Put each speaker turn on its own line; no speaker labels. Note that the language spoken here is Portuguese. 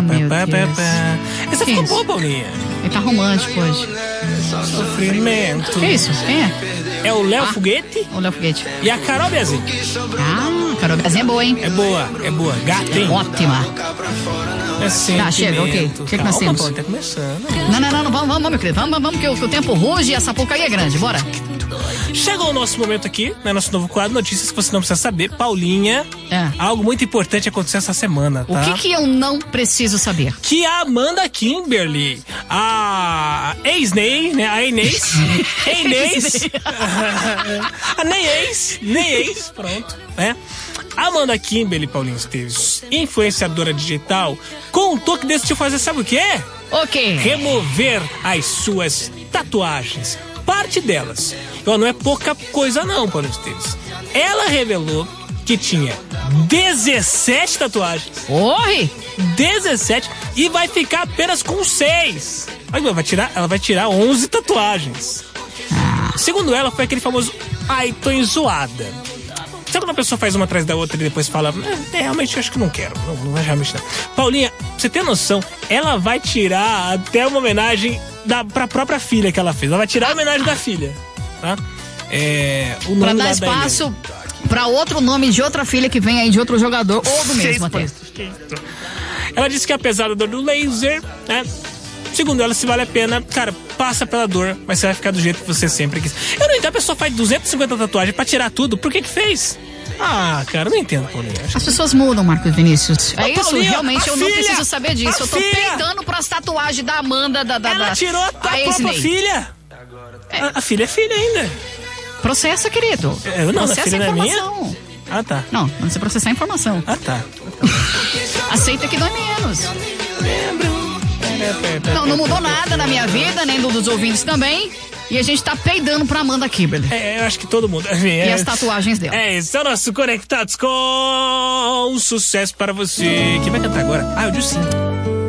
Essa ficou boa, Paulinha.
Ele tá romântico hoje.
Sofrimento.
Que isso? Quem é?
É o Léo Foguete.
O Léo Foguete.
E a Carol Biazin.
A Carol Biazin é boa, hein?
É boa. Gata, hein?
Ótima.
Tá,
chega, ok. O que nós temos?
Tá começando.
Não, vamos, meu querido. Vamos, que o tempo ruge e essa porcaria é grande. Bora.
Chegou o nosso momento aqui, né? Nosso novo quadro, notícias que você não precisa saber. Paulinha, algo muito importante aconteceu essa semana, tá?
O que eu não preciso saber?
Que a Amanda Kimberly, a ex-Ney, né? A Inês. Nem ex, pronto, né? A Amanda Kimberly, Paulinho Esteves, influenciadora digital, contou que decidiu fazer, sabe o quê?
O quê?
Remover as suas tatuagens. Parte delas. Então não é pouca coisa não, Paulinho Esteves. Ela revelou que tinha 17 tatuagens.
Oi!
17 e vai ficar apenas com 6. Ela vai tirar 11 tatuagens. Segundo ela, foi aquele famoso ai, tô enjoada. Sabe quando a pessoa faz uma atrás da outra e depois fala, realmente eu acho que não quero. Não vai realmente não. Paulinha, pra você ter noção, ela vai tirar até uma homenagem pra própria filha que ela fez. Ela vai tirar a homenagem da filha, tá? O nome
pra dar espaço pra outro nome de outra filha que vem aí de outro jogador ou do mesmo até.
Ela disse que apesar da dor do laser, né? Segundo ela, se vale a pena, cara, passa pela dor, mas você vai ficar do jeito que você sempre quis. Eu não entendo, a pessoa faz 250 tatuagens pra tirar tudo, por que fez? Cara, eu não entendo, Paulinha.
As pessoas mudam, Marcos Vinícius. É isso,
Paulinha,
realmente, eu não preciso saber disso. Eu tô peidando pras tatuagens da Amanda,
Ela tirou a própria filha. A filha é filha ainda.
Processa, querido. Processa a informação.
Tá.
Não precisa processar a informação.
Tá.
Aceita que dói menos. Não mudou nada na minha vida, nem dos ouvintes também. E a gente tá peidando pra Amanda Kimberly.
Eu acho que todo mundo.
E as tatuagens dela.
Esse é o nosso Conectados com Sucesso para você. Quem vai cantar agora? O Dilcinho.